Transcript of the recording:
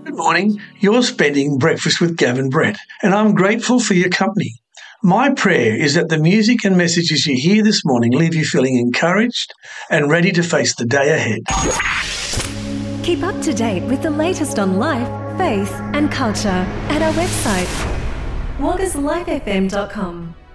Good morning. You're spending breakfast with Gavin Brett, and I'm grateful for your company. My prayer is that the music and messages you hear this morning leave you feeling encouraged and ready to face the day ahead. Keep up to date with the latest on life, faith and culture at our website, waggerslifefm.com.